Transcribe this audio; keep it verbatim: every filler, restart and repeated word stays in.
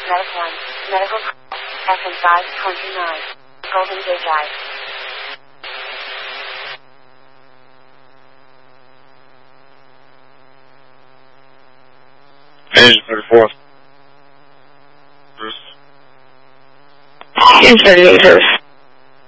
Medic one, medical call, F M five twenty-nine, Golden Gate Drive. Engine thirty-four. Engine thirty-eight, Bruce.